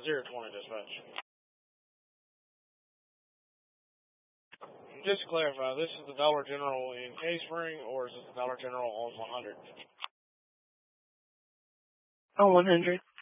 020 dispatch. Just to clarify, this is the Dollar General in Cave Spring, or is this the Dollar General on 100? On 100.